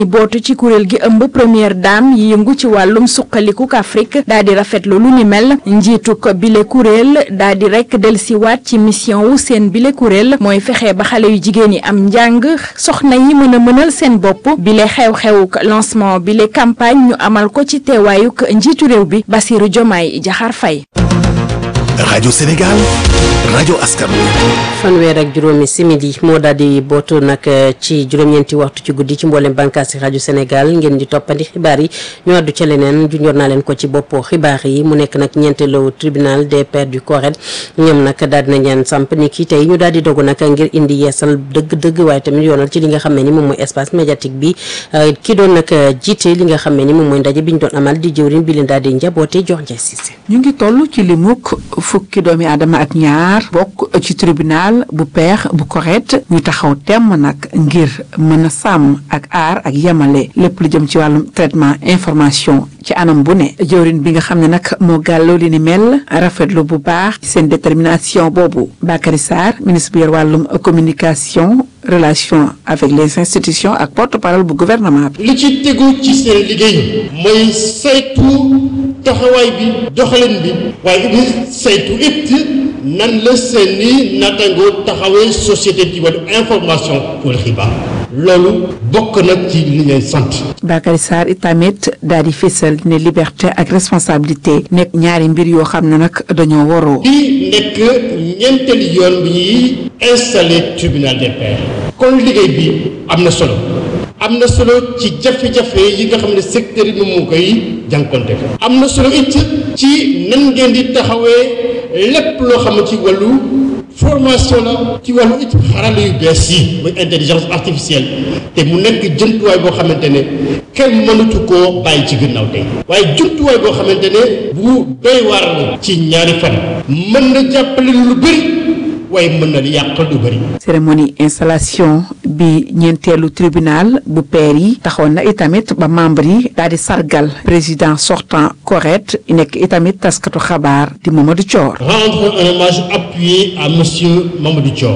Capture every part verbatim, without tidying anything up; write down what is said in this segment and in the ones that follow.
bootu ci kuréel gi ëmb première dame yi yëngu ci wàllum suqaliku Afrique daal di rafetlu lu ni mel njiitu ko bile kuréel daal di rek dellusiwaat ci mission wu seen bile kuréel mooy fexe ba xale yu jigéen yi am njàng soxna yi mën a mënal seen bopp bile xew-xewuk lancement bile campagne ñu amal ko ci teewaayuk njiitu réew bi Bassirou Diomaye Diakhar Faye. rajo Sénégal rajo askan fanweer ak juróomi simili moo daal di bootu nag ci juróom-ñeenti waxtu ci guddi ci mboolem bànqaasi rajo Sénégal ngeen di toppandi xibaar yi ñu àddu ca leneen junjoon naa leen ko ci boppoo xibaar yi mu nekk nag ñeenteelu tribunal des pairs du Cored ñoom nag daal dina ñaan samp ni kii tey ñu daal di dogu nag ngir indi yeesal dëgg-dëgg waaye tamit yoonal ci li nga xam ne ni moom mooy espace médiatique bi ki doon nag jiite li nga xam ne ni moom mooy ndaje bi ñu doon amal di jëwriñ bi leen daal di njaboote jox Ndiaye Cissé. ñu ngi toll ci limuk fukki doomi aadama ak ñaar bokk ci tribunal bu peex bu Cored ñu taxaw temm nag ngir mën a sàmm ak aar ak yemale lépp lu jëm ci wàllum traitement information ci anam bu ne jëwriñ bi nga xam ne nag moo gàlloo li ni mel rafetlu bu baax seen détermination boobu Bakary Sarr ministre bi yor wàllum communication relation avec les institutions ak porte-parole bu gouvernement bi. li ci tegu ci seen liggéey mooy saytu taxawaay bi doxalin bi waaye it saytu it nan la seeni nattangoo taxawee société ci wàllu information wala xibaar loolu bokk nag ci li ngay sant. Bakary Sarr itamit daal di fésal ne liberté ak responsabilité nekk ñaari mbir yoo xam ne nag dañoo waroo. di nekk ñeenteelu yoon bi ñuy installé tribunal des pairs kon liggéey bi am na solo am na solo ci jafe-jafe yi nga xam ne secteur yi moom moo koy jànkonte am na solo it ci nan ngeen di taxawee lépp loo xam ne ci wàllu formation la ci wàllu it xarala yu bees yi muy intelligence artificielle te mu nekk jumtuwaay boo xamante ne kenn mënatu koo bàyyi ci gannaaw tey waaye jumtuwaay boo xamante ne bu doy waar la ci ñaari fan mën na jàppale lu bëri waaye mën na yàq lu bëri. cérémonie installation bi ñeenteelu tribunal bu peer yi taxoon na itamit ba membre yi daal di sargal président sortant Cored nekk itamit taskatu xabaar di Mamadou Thior. rendre un hommage appuyé à monsieur Mamadou Thior.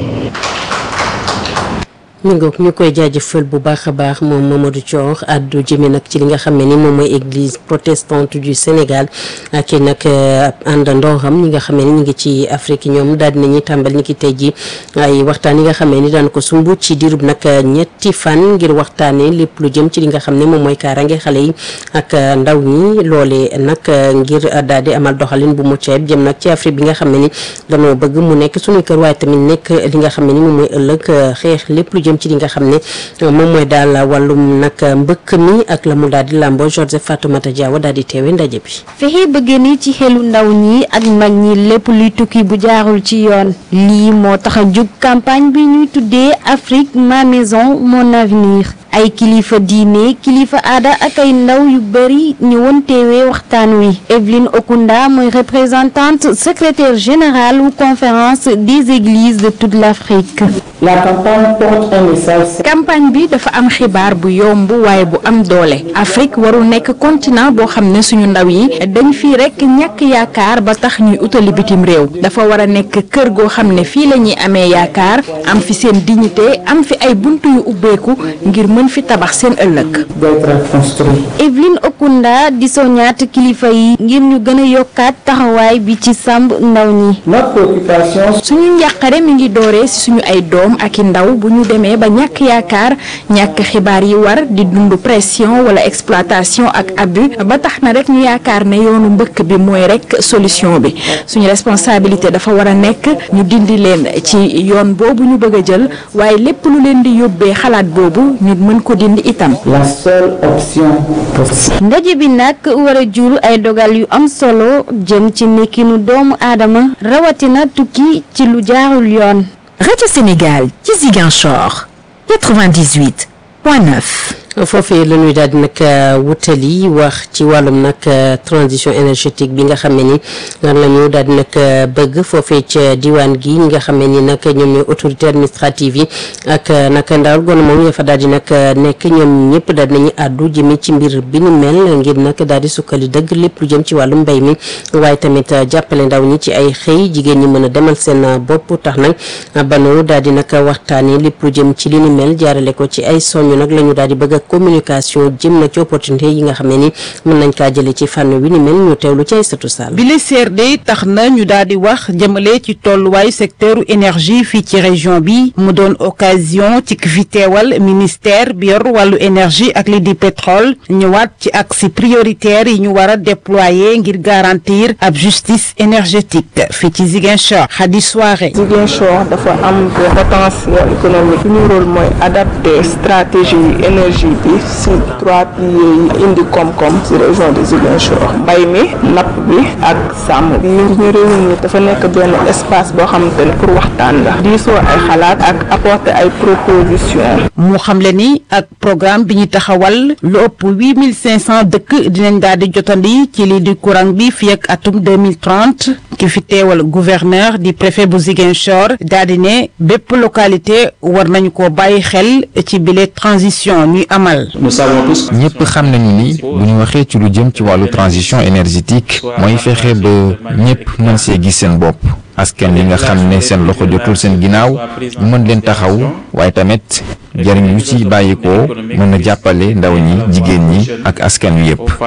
mi ngoog ñu koy jaajëfal bu baax a baax moom Mamadou Thior addu jëme nag ci li nga xam ne ni moom mooy église protestante du Sénégal ak i nag àndandooram ñi nga xam ne ni ñu ngi ci Afrique ñoom daal dinañuy tàmbal ñi ki tey ji ay waxtaan yi nga xam ne ni daan ko sumb ci diirub nag ñetti fan ngir waxtaanee lépp lu jëm ci li nga xam ne moom mooy kaarange xale yi ak ndaw ñi loole nag ngir daal di amal doxalin bu mucc ayib jëm nag ci Afrique bi nga xam ne ni dañoo bëgg mu nekk suñuy kër waaye tamit nekk li nga xam ne ni moom mooy ëllëg xeex lépp lu jëm ci li nga xam ne moom mooy daal wàllum nag mbëkk mi ak la mu daal di làmboo Joseph Fatoumata Diawa daal di teewe ndaje bi. fexe bëgg ni ci xelu ndaw ñi ak mag ñi lépp luy tukki bu jaarul ci yoon lii moo tax a jóg campagne bi ñuy tuddee Afrique ma maison mon avenir. ay kilifa diine kilifa aada ak ay ndaw yu bëri ñëwoon teewee waxtaan wi Evelyne Okunda mooy représentante secrétaire générale wu conférence des églises de toute l'Afrique. La campagne porte un message. campagne bi dafa am xibaar bu yomb waaye bu am doole Afrique warul nekk continent boo xam ne suñu ndaw yi dañ fii rek ñàkk yaakaar ba tax ñuy utali bitim réew dafa war a nekk kër goo xam ne fii la ñuy amee yaakaar am fi seen dignité am fi ay buntu yu ubbeeku ngir mën fi tabax seen ëllëg. Evelyne Okunda di soññaat kilifa yi ngir ñu gën a yokkaat taxawaay bi ci sàmm ndaw ñi. suñu njàqare mi ngi dooree ci suñu ay doom ak i ndaw bu ñu demee ba ñàkk yaakaar ñàkk xibaar yi war di dund pression wala exploitation ak abus ba tax na rek ñu yaakaar ne yoonu mbëkk bi mooy rek solution bi suñu responsabilité dafa war a nekk ñu dindi leen ci yoon boobu ñu bëgg a jël waaye lépp lu leen di yóbbee xalaat boobu ñu mën ko dindi itam. La seule option possible. ndaje bi nag war a jur ay dogal yu am solo jëm ci nekkinu doomu aadama rawatina tukki ci lu jaarul yoon. Radio Sénégal ci Ziguinchor quatre-vingt-dix-huit point neuf. foofee la ñuy daal di nag wutali wax ci wàllum nag transition énergétique bi nga xam ne ni lan la ñu daal di nag bëgg foofee ca diwaan gi ñi nga xam ne ni nag ñoom ñooy autorité administrative yi ak nag ndawal gouvernement ya fa daal di nag nekk ñoom ñëpp daal dinañu àddu jëme ci mbir bi ni mel ngir nag daal di sukkali dëgg lépp lu jëm ci wàllum mbéy mi waaye tamit jàppale ndaw ñi ci ay xëy jigéen ñi mën a demal seen bopp tax nag banu daal di nag waxtaanee lépp lu jëm ci li ni mel jaarale ko ci ay soñu nag la ñu daal di bëgg communication jëm na ci opportunité yi nga xam ne ni mën nañ kaa jëlee ci fànn wi ni mel ñu teewlu ci Aïssatou Sall. bi le C R D tax na ñu daal di wax jëmale ci tolluwaay secteur énergie fii ci région bi mu doon occasion ci ki fi teewal ministère bi yor wàllu énergie ak li di pétrole ñëwaat ci axe prioritaire yi ñu war a déployer ngir garantir ab justice énergétique fii ci Ziguinchor Khady Soirée. Ziguinchor dafa am potentiel économique suñu rôle mooy adapter stratégie énergie bi si trois piliers yi indi koom-koom si région de Ziguinchor mbay mi napp bi ak sàmm bi ñu réunir dafa nekk benn espace boo xamante ne pour waxtaan la diisoo ay xalaat ak apporter ay propositions. mu xamle ni ak programme bi ñu taxawal lu ëpp huit mille cinq cent dëkk dinañ daal di jotandi ci lii di courant bi fii ak atum deux mille trente ki fi teewal gouverneur di préfet bu Ziguinchor daal di ne bépp localité war nañu ko bàyyi xel ci bile transition ñuy amal. ñëpp xam nañu ni bu ñu waxee ci lu jëm ci wàllu transition énergétique mooy fexe ba ñëpp mën see gis seen bopp. askan yi nga xam ne seen loxo jotul seen ginnaaw ñu mën leen taxaw waaye tamit jariñ yu ci bàyyikoo mën a jàppale ndaw ñi jigéen ñi ak askan wi yëpp.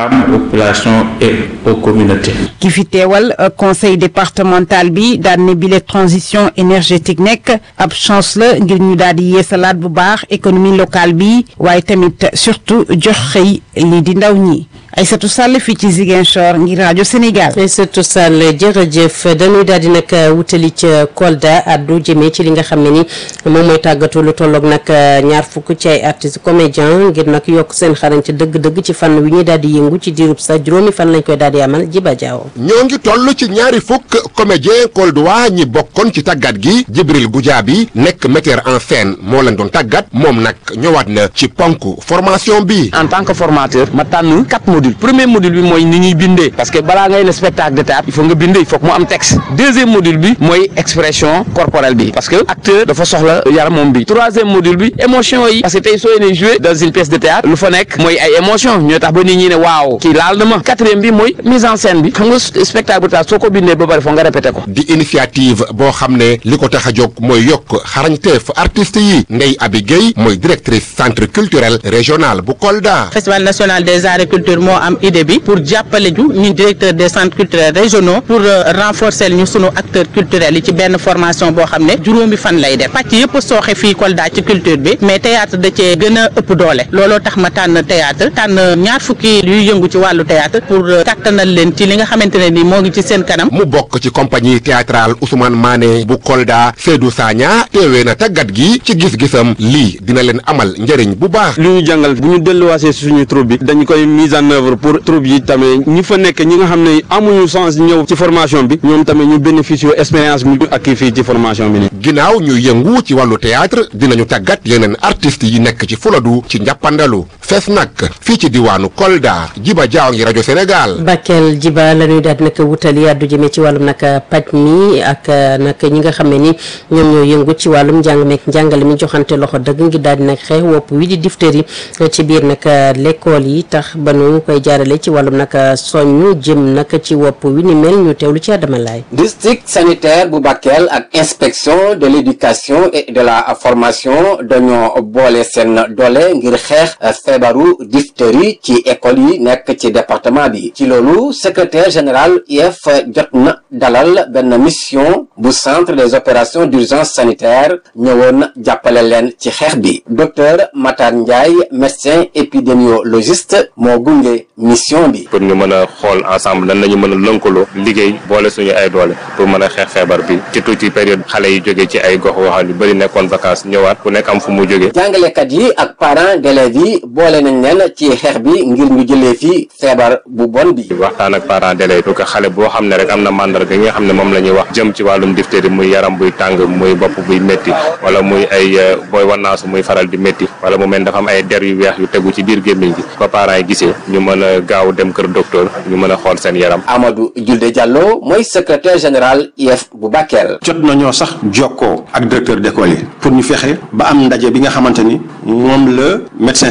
ki fi teewal conseil départemental bi daan ne bile transition énergétique nekk ab chance la ngir ñu daal di yeesalaat bu baax économie locale bi waaye tamit surtout jox xëy lii di ndaw ñi. Aïssatou Sall fii ci Ziguinchor ngir rajo Sénégal. Aïssatou Sall jërëjëf dañuy daal di nag wutali ca Kolda addu jëmee ci li nga xam ne ni moom mooy tàggatu lu tolloog nag ñaar fukk ci ay artistes comédiens ngir nag yokk seen xarañ ci dëgg-dëgg ci fànn wi ñuy daal di yëngu ci diirub sax juróomi fan lañ koy daal di amal Jiba Jaaw. ñoo ngi toll ci ñaari fukk comédien koldois ñi bokkoon ci tàggat gi Jibril Goudiaby nekk metteur en scène moo leen doon tàggat moom nag ñëwaat na ci ponk formation bi. en tant que formateur ma tànn quatre modules. premier module bi mooy ni ñuy bindee parce que balaa ngay le spectacle de théâtre il faut nga bindee il faut que mu am texte. deuxième module bi mooy expression corporelle bi parce que acteur dafa soxla yaramam bi. troisième module bi émotion yi parce que tey soo yéenee jouer dans une pièce de théâtre lu fa nekk mooy ay émotion ñoo tax ba nit ñi ne waaw kii laal na ma. quatrième bi mooy mise en scène bi xam nga spectacle bu théâtre soo ko bindee ba pare foog nga répété ko. di initiative boo xam ne li ko tax a jóg mooy yokk xarañteef artistes yi Ndeye Abi Guèye mooy directrice centre culturel régional bu Kolda. festival national des arts et culture moo am idée bi pour jàppale ju ñu directeur des centres culturels régionaux pour renforcer ñu sunu acteurs culturels yi ci benn formation boo xam ne juróomi fan lay def pàcc yëpp sooxe fii Kolda ci culture bi mais théâtre da cee gën a ëpp doole looloo tax ma tànn théâtre tànn ñaar fukki yuy yëngu ci wàllu théâtre pour kattanal leen ci li nga xamante ne ni moo ngi ci seen kanam. mu bokk ci compagnie théâtrale Ousmane Mané bu Kolda Seydou Sagna teewee na tàggat gi ci gis-gisam lii dina leen amal njëriñ bu baax. li ñu jàngal bu ñu delluwaasee suñu troupe bi dañu koy mise en œuvre pour troupe yi tamit ñi fa nekk ñi nga xam ne amuñu chance ñëw ci formation bi ñoom tamit ñu bénéficier expérience bi ak fii ci formation bi. ginnaaw ñu yëngu ci wàllu théâtre dinañu tàggat yeneen artistes yi nekk ci Fuladu ci njàppandalu fees nag fii ci diwaanu Kolda Jiba Jaaw ngi rajo Sénégal. Bakel Jiba la ñuy daal di nag wutali àddu jëmee ci wàllum nag paj mi ak nag ñi nga xam ne ni ñoom ñoo yëngu ci wàllum njàng meek njàngale mi joxante loxo dëgg ngi daal di nag xeex wopp wi di diphtérie ci biir nag l'école yi tax ba nu koy jaarale ci wàllum nag soññu jëm nag ci wopp wi ni mel ñu teewlu ci Adama Laay. district sanitaire bu Bakel ak inspection de l'éducation et de la formation dañoo boole seen doole ngir xeex feebaru diphtérie ci école yi nekk ci département bi ci loolu secrétaire général I F jot na dalal benn mission bu centre des opérations d'urgence sanitaire ñëwoon jàppale leen ci xeex bi docteur Matar Ndiaye médecin épidémiologiste moo gunge mission bi. pour ñu mën a xool ensemble nan lañu mën a lënkaloo liggéey boole suñu ay doole pour mën a xeex feebar bi surtout ci période xale yi jógee ci ay gox waxal yu bëri nekkoon vacances ñëwaat ku nekk am fu mu jógee. jàngalekat yi ak parents d'élèves yi boole nañ leen ci xeex bi ngir ñu jëlee fi feebar bu bon bi. waxtaan ak parents d'élèves yi que xale boo xam ne rek am na mandarga yi nga xam ne moom la ñuy wax jëm ci wàllum diphtérie muy yaram buy tàng muy bopp buy métti wala muy ay booy wannaasu muy faral di métti wala mu mel dafa am ay der yu weex yu tegu ci biir gémmiñ gi ko parents yi gisee ñu mën a gaaw dem kër docteur ñu mën a xool seen yaram. Amadou Julde Diallo mooy secrétaire général I F bu Bakel. jot nañoo sax jokkoo ak directeur d'école yi pour ñu fexe ba am ndaje bi nga xamante ni moom la médecin chef de district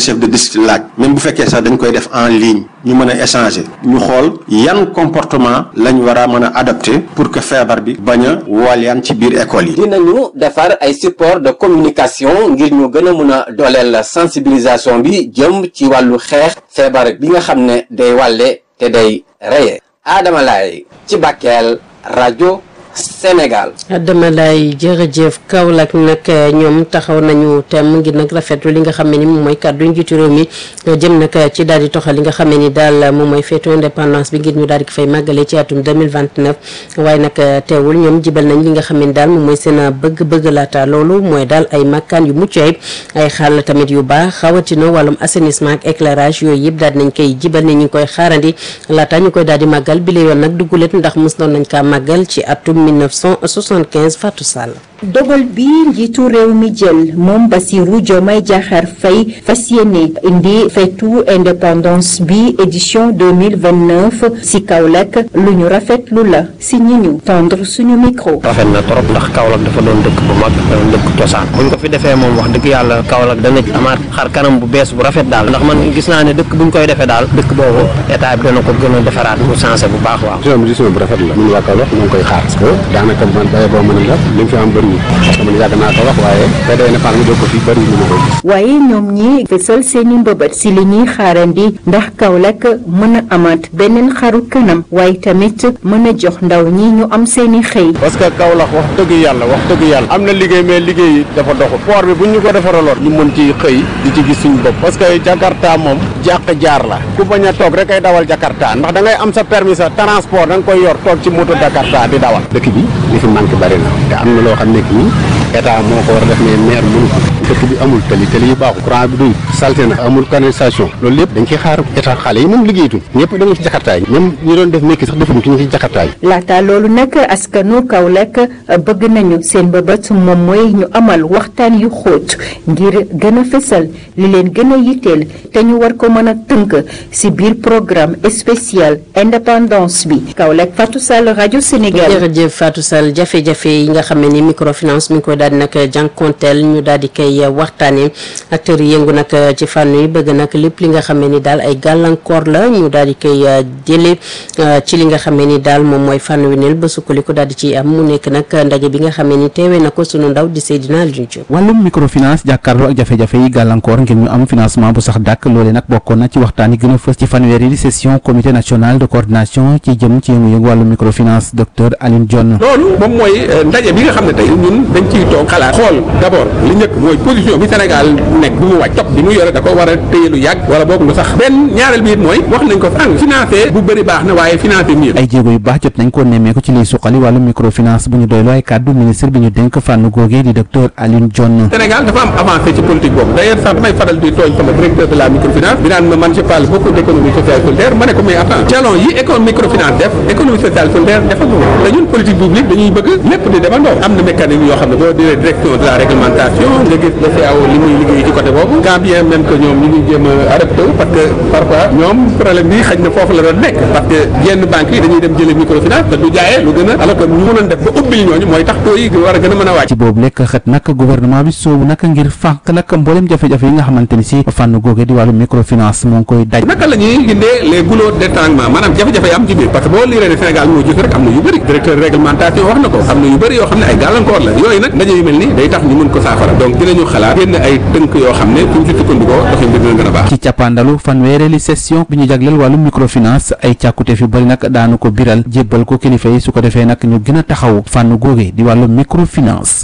université laaj même bu fekkee sax dañ koy def en ligne ñu mën a échanger ñu xool yan comportement lañ war a mën a adopté pour que feebar bi bañ a walyaan ci biir école yi. dinañu defar ay support de communication ngir ñu gën a mën a dooleel sensibilisation bi jëm ci wàllu xeex feebar bi nga xam ne day wàlle te day reye. Adama Laye ci Bakel rajo Sénégal. Adama Laye jërëjëf. Kaolack nag ñoom taxaw nañu tem ngir nag rafetlu li nga xam ne ni moom mooy kàddu njiitu réew mi jëm nag ci daal di toxal li nga xam ne ni daal moom mooy feetu indépendance bi ngir ñu daal di ko fay màggale ci atum deux mille vingt-neuf waaye nag teewul ñoom jibal nañ li nga xam ne ni daal moom mooy seen bëgg-bëgg laata loolu mooy daal ay makkaan yu mucc ayib ay xàll tamit yu baax xawatina wàllum assainissement ak éclairage yooyu yëpp daal di nañ koy jibal ne ñu ngi koy xaarandi laata ñu koy daal di màggal bi la yoon nag duggulet ndax mos doon nañ kaa màggal ci atum mille neuf cent soixante-quinze Fatou Sall. dogal bi njiitu réew mi jël moom Bassirou Diomaye Diakhar Faye fas yéene indi feetu indépendance bi édition deux mille vingt-neuf si Kaolack lu ñu rafetlu la si ñi ñu tendre suñu micro. rafet na trop ndax Kaolack dafa doon dëkk bu mag dafa doon dëkk cosaan buñ ko fi defee moom wax dëgg yàlla Kaolack dana amaat xar kanam bu bees bu rafet daal ndax man gis naa ne dëkk buñ koy defee daal dëkk boobu état bi dana ko gën a defaraat mu changé bu baax waaw. édition bu rafet la ñun waa Kaolack ñu ngi koy xaar parce que daanaka man baye boo mën a def li mu fi am bëri parce que man yàgg naa ko wax waaye fee doy na fan mi doo ko fi bëri ñu ma ko gis. waaye ñoom ñi fësal seeni mbëbët si li ñuy xaarandi ndax Kaolack mën a amaat beneen xaru kanam waaye tamit mën a jox ndaw ñi ñu am seeni xëy. parce que Kaolack wax dëgg yàlla wax dëgg yàlla am na liggéey mais liggéey yi dafa doxul port bi bu ñu ko defaraloon ñu mën ci xëy di ci gis suñu bopp parce que Jakarta moom jàq jaar la ku bañ a toog rek ay dawal Jakarta ndax da ngay am sa permis sa transport da nga koy yor toog ci moto Jakarta di dawal. dëkk bi li fi manqué bari na te am na loo xam ne kii état moo ko war a def mais maire mënu ko dëkk bi amul tali tali yu baaxul courant bi doy salté na amul canalisation loolu lépp dañ ciy xaar état xale yi moom liggéeyatuñ ñëpp da nga ci jakartaay même ñi doon def mékki sax defuñu ki ñu ci jakartaay. laata loolu nag askanu Kaolack bëgg nañu seen bëbët moom mooy ñu amal waxtaan yu xóot ngir gën a fësal li leen gën a yitteel te ñu war ko mën a tënk si biir programme spécial indépendance bi Kaolack Fatou Sall rajo Sénégal. jërëjëf Fatou Sall jafe-jafe yi nga xam ne ni microfinance mi ngi koy daal di nag jànkonteel ñu daal di koy waxtaanee acteurs yi yëngu nag ci fànn yi bëgg nag lépp li nga xam ne ni daal ay gàllankoor la ñu daal di koy jëlee ci li nga xam ne ni daal moom mooy fànn wi neel ba sukkandiku daal di ciy am mu nekk nag ndaje bi nga xam ne ni teewee na ko sunu ndaw di Seydina Aliou Diop. wàllum microfinance jàkkaarloo ak jafe-jafe yi gàllankoor ngir ñu am financement bu sax dàkk loolee nag bokkoon na ci waxtaan yi gën a fës ci fanweeri di session comité national de coordination ci jëm ci yëngu-yëngu wàllum microfinance docteur Alioune Dione. loolu moom mooy ndaje bi nga xam ne tey ñun dañ ciy toog xalaat xool d'abord li njëkk mooy position bi Sénégal nekk bu mu wàcc topp bi mu yore da ko war a téye lu yàgg wala boog lu sax benn ñaareel bi it mooy wax nañ ko sànq financé bu bëri baax na waaye financé mieux. ay jéego yu baax jot nañ ko nemmeeku ci liy suqali wàllum microfinance bu ñu doyloo ay kàddu ministre bi ñu dénk fànn googee di docteur Alioune Dione. Sénégal dafa am avancé ci politique boobu d'ailleurs sax damay faral di tooñ sama directeur de la microfinance bi naan ma man je parle beaucoup d'économie sociale solidaire ma ne ko mais attends jalon yi école microfinance def économie sociale solidaire defal ko te ñun politique publique dañuy bëgg lépp di demandoo am na mécanisme yoo xam ne boo diree direction de la réglementation nga gis le C A O li muy liggéey ci côté boobu quand bien même que ñoom ñu ngi jéem a adapté parce que parfois ñoom problème bi xëy na foofu la doon nekk parce que yenn banques yi dañuy dem jëlee microfinance te du jaayee lu gën a alors que ñu mënoon def ba ubbil ñooñu mooy tax taux yi war a gën a mën a wàcc. ci boobu lekk xët nag gouvernement bi soobu nag ngir fànq nag mboolem jafe-jafe yi nga xamante ni si fànn googe di wàllu microfinance moo ngi koy daj. naka la ñuy gindee les goulots d'étranglement maanaam jafe-jafe yi am ci biir parce que boo liiree ne Sénégal moo jiitu rek am na yu bëri directeur réglementation wax na ko am na yu bëri yoo xam ne ay gàllankoor la yooyu nag ndaje yu mel ni day tax ñu mën ko saafara donc dinañu xalaat génn ay tënk yoo xam ne fu ñu ci sukkandikoo doxin bi dina gën a baax. ci cappaandalu fanweereeli session bi ñu jagleel wàllu microfinance ay càkkuteef yu bëri nag daanu ko biral jébbal ko kilifa yi su ko defee nag ñu gën a taxaw fànn googe di wàllu microfinance.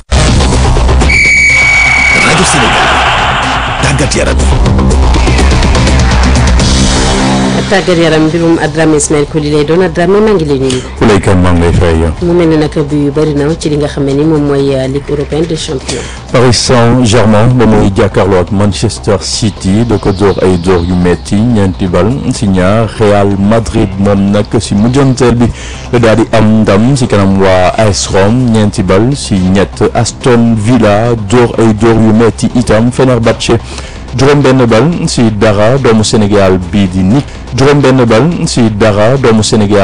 rajo Sénégal tàggat yaram. tàggat yaram mbirum Adrame Ismaël Koli lay doon Adrame maa ngi lay nuyu. Fulay Kan maa ngi lay fay. mu mel ne nag bi yu bëri na ci li nga xam ne ni moom mooy Ligue européenne des champions. Paris Saint-Germain ba muy jàkkaarloo ak Manchester City da ko door ay door yu metti ñeenti bal si ñaar Real Madrid moom nag si mujjanteel bi la daal di am ndam si kanam waa A S Rome ñeenti bal si ñett Aston Villa door ay door yu metti itam Fenerbahçe juróom benn bal si dara doomu Sénégal bii di Nick juróom benn bal si dara doomu Sénégal